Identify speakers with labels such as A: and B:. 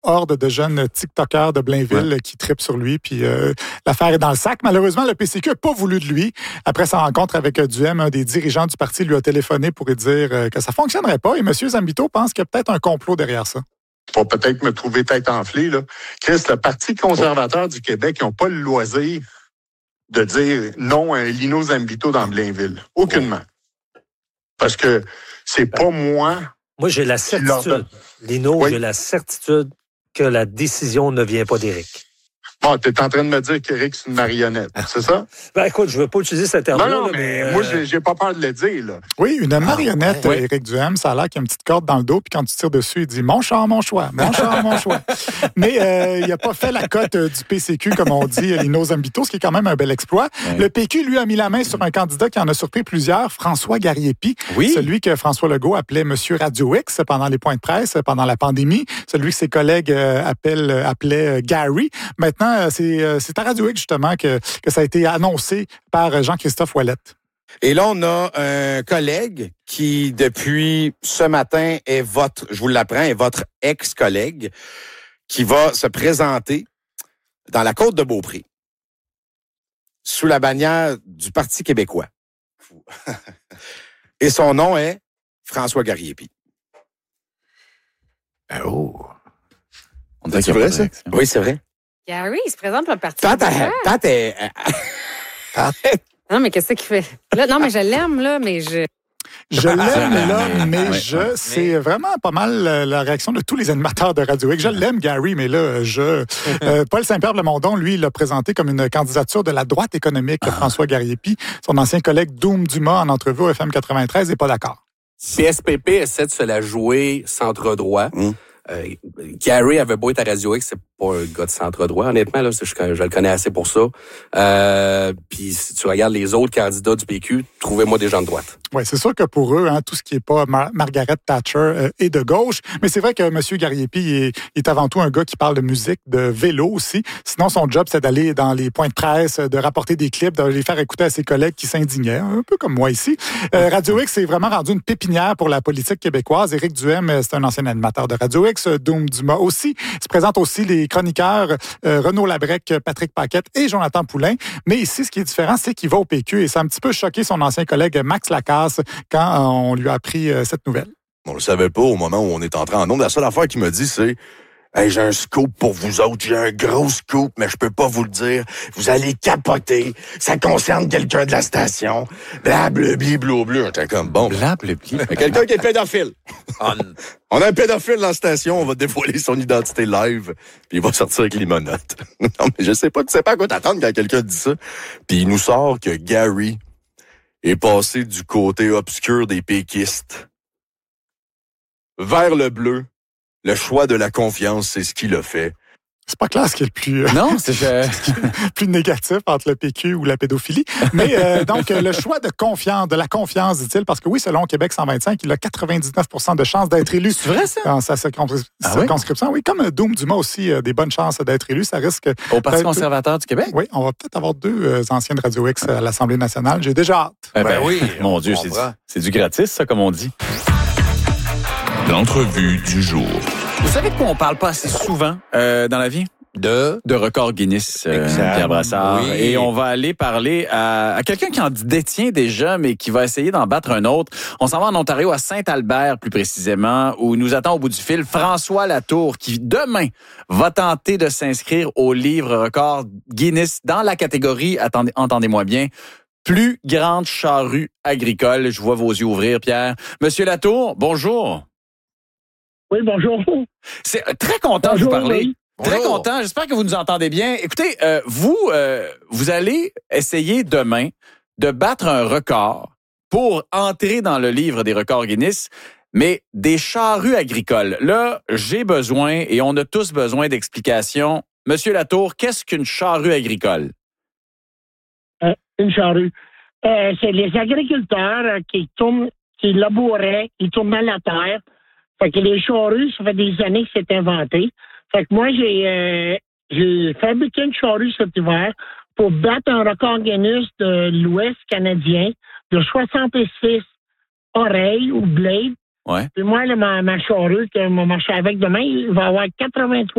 A: horde de jeunes TikTokers de Blainville qui trippent sur lui. Puis l'affaire est dans le sac. Malheureusement, le PCQ n'a pas voulu de lui. Après sa rencontre avec Duhem, un des dirigeants du parti lui a téléphoné pour lui dire que ça ne fonctionnerait pas. Et M. Zambito pense qu'il y a peut-être un complot derrière ça.
B: Faut peut-être me trouver tête enflée, là. Chris, le Parti conservateur du Québec, ils n'ont pas le loisir de dire non à un Lino Zambito dans Blainville. Aucunement. Parce que c'est pas moi.
C: Moi, j'ai la certitude, Lino, j'ai la certitude que la décision ne vient pas d'Éric.
B: Bon, t'es en train de me dire qu'Éric, c'est une marionnette, c'est ça?
C: Ben écoute, je veux pas utiliser ce terme-là.
B: Non, mais moi, j'ai pas peur de le dire, là.
A: Oui, une marionnette, Éric Duhem, ça a l'air qu'il y a une petite corde dans le dos, puis quand tu tires dessus, il dit « Mon char, mon choix, mon char, mon choix ». Mais il n'a pas fait la cote du PCQ, comme on dit, Lino Zambito, ce qui est quand même un bel exploit. Ouais. Le PQ, lui, a mis la main sur un candidat qui en a surpris plusieurs, François Gariepi, celui que François Legault appelait Monsieur Radio X pendant les points de presse, pendant la pandémie, celui que ses collègues appelaient Gary. Maintenant, c'est à Radio X, justement, que ça a été annoncé par Jean-Christophe Ouellette.
D: Et là, on a un collègue qui, depuis ce matin, je vous l'apprends, est votre ex-collègue, qui va se présenter dans la Côte de Beaupré, sous la bannière du Parti québécois. Et son nom est François Gariepi.
E: Oh!
D: On dirait qu'il y a pas ça? Oui, c'est vrai.
F: Gary, il se présente pour le Parti
A: Non,
F: mais qu'est-ce qu'il fait? Là, non, mais je l'aime, là, mais je...
A: Je l'aime, là, mais c'est vraiment pas mal la réaction de tous les animateurs de Radio X. Je l'aime, Gary, mais là, Paul Saint-Pierre Plamondon, lui, il l'a présenté comme une candidature de la droite économique, François Gariepi. Son ancien collègue Doom Dumas, en entrevue au FM 93, n'est pas d'accord.
G: CSPP essaie de se la jouer centre-droit. Gary avait beau être à Radio X, c'est pas un gars de centre-droit, honnêtement, là, je le connais assez pour ça. Puis si tu regardes les autres candidats du PQ, trouvez-moi des gens de droite.
A: Oui, c'est sûr que pour eux, tout ce qui est pas Margaret Thatcher est de gauche, mais c'est vrai que M. Gariepi est avant tout un gars qui parle de musique, de vélo aussi. Sinon, son job, c'est d'aller dans les points de presse, de rapporter des clips, de les faire écouter à ses collègues qui s'indignaient, un peu comme moi ici. Radio X est vraiment rendu une pépinière pour la politique québécoise. Éric Duhem, c'est un ancien animateur de Radio X. Doom Dumas aussi. Se présentent aussi les chroniqueurs Renaud Labrec, Patrick Paquette et Jonathan Poulain. Mais ici, ce qui est différent, c'est qu'il va au PQ et ça a un petit peu choqué son ancien collègue Max Lacasse quand on lui a appris cette nouvelle.
E: On le savait pas au moment où on est entré en ondes. La seule affaire qu'il me dit, c'est « Hey, j'ai un scoop pour vous autres. J'ai un gros scoop, mais je peux pas vous le dire. Vous allez capoter. Ça concerne quelqu'un de la station. Blablabli, bleu. » J'étais comme, bon.
D: Blablabli.
E: Quelqu'un qui est pédophile. On a un pédophile dans la station. On va dévoiler son identité live. Puis il va sortir avec les menottes. Non, mais je sais pas. Tu sais pas à quoi t'attendre quand quelqu'un dit ça. Puis il nous sort que Gary est passé du côté obscur des péquistes vers le bleu. Le choix de la confiance, c'est ce qu'il a fait.
A: C'est pas clair ce qui est le plus...
D: Non, c'est
A: plus négatif entre le PQ ou la pédophilie. Mais donc, le choix de la confiance, dit-il, parce que oui, selon Québec 125, il a 99% de chances d'être élu.
D: C'est vrai, ça?
A: Dans sa circonscription. Oui, comme Doom Dumas aussi a des bonnes chances d'être élu. Ça risque...
D: Au Parti conservateur du Québec?
A: Oui, on va peut-être avoir 2 anciennes Radio X à l'Assemblée nationale. J'ai déjà hâte.
D: Oui, mon Dieu, c'est du gratis, ça, comme on dit.
H: L'entrevue du jour.
D: Vous savez de quoi on parle pas assez souvent dans la vie? De record Guinness, Pierre Brassard. Oui. Et on va aller parler à quelqu'un qui en détient déjà, mais qui va essayer d'en battre un autre. On s'en va en Ontario, à Saint-Albert plus précisément, où nous attend au bout du fil François Latour, qui demain va tenter de s'inscrire au livre record Guinness dans la catégorie, entendez-moi bien, plus grande charrue agricole. Je vois vos yeux ouvrir, Pierre. Monsieur Latour, bonjour.
I: Oui, bonjour.
D: C'est très content de vous parler. Oui. Très content. J'espère que vous nous entendez bien. Écoutez, vous allez essayer demain de battre un record pour entrer dans le livre des records Guinness, mais des charrues agricoles. Là, j'ai besoin, et on a tous besoin d'explications. Monsieur Latour, qu'est-ce qu'une charrue agricole?
I: Une charrue. C'est les agriculteurs qui labouraient, ils tournaient la terre. Fait que les charrues, ça fait des années que c'est inventé. Fait que moi, j'ai fabriqué une charrue cet hiver pour battre un record Guinness de l'Ouest canadien de 66 oreilles ou blades
D: Ouais.
I: Puis moi, là, ma charrue que je vais marcher avec demain, il va avoir 83